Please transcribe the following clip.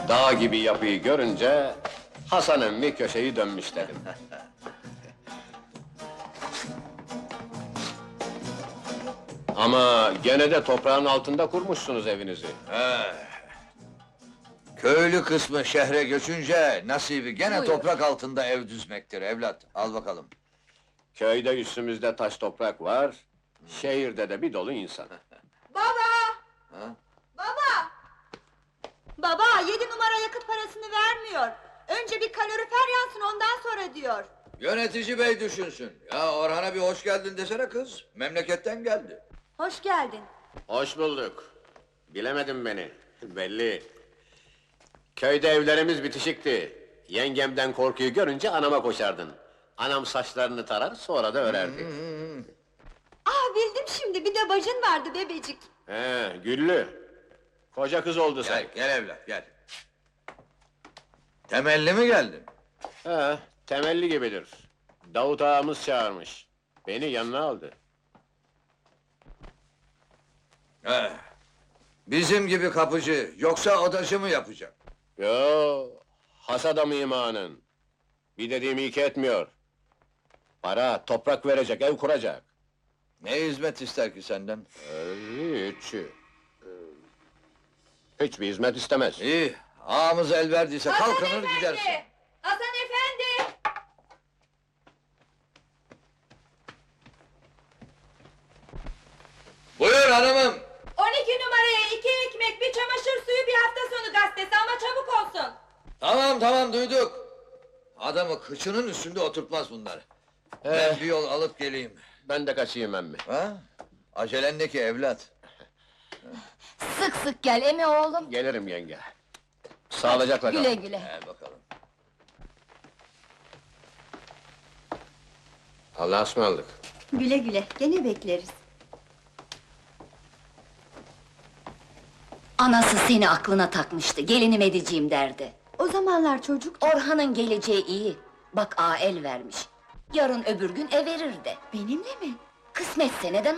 Dağ gibi yapıyı görünce Hasan emmi köşeyi dönmüş dedim. Ama gene de toprağın altında kurmuşsunuz evinizi. Köylü kısmı şehre göçünce nasibi gene Buyur. toprak altında ev düzmektir evlat. Al bakalım. Köyde üstümüzde taş toprak var, şehirde de bir dolu insan. Baba! Ha? Baba! Baba, 7 numara yakıt parasını vermiyor. Önce bir kalorifer yansın, ondan sonra diyor. Yönetici bey düşünsün. Ya Orhan'a bir hoş geldin desene kız. Memleketten geldi. Hoş geldin. Hoş bulduk. Bilemedin beni, belli. Köyde evlerimiz bitişikti. Yengemden korkuyu görünce anama koşardın. Anam saçlarını tarar, sonra da örerdi. Bildim şimdi, bir de bacın vardı bebecik. Güllü. Koca kız oldu sen. Gel evlat gel. Temelli mi geldin? Temelli gibidir. Davut ağamız çağırmış. Beni yanına aldı. Bizim gibi kapıcı, yoksa odacı mı yapacak? Yo, has adamı imanın. Bir dediğimi iki etmiyor. Para, toprak verecek, ev kuracak. Ne hizmet ister ki senden? Hiçbir hizmet istemez. İyi, ağamız el verdiyse kalkınır gidersin. Hasan efendi! Buyur hanımım. 12 numaraya 2 ekmek, bir çamaşır suyu, bir hafta sonu gazetesi ama çabuk olsun. Tamam duyduk. Adamı kıçının üstünde oturtmaz bunlar. Ben bir yol alıp geleyim. Ben de kaçayım emmi. Ha? Acelen ne ki evlat? Sık sık gel emi oğlum. Gelirim yenge. Sağlıcakla kal. Güle güle. Gel bakalım. Allah'a ısmarladık. Güle güle, gene bekleriz. Anası seni aklına takmıştı, gelinim edeceğim derdi. O zamanlar çocuk... Orhan'ın geleceği iyi. Bak ağa el vermiş. Yarın öbür gün verir de. Benimle mi? Kısmetse neden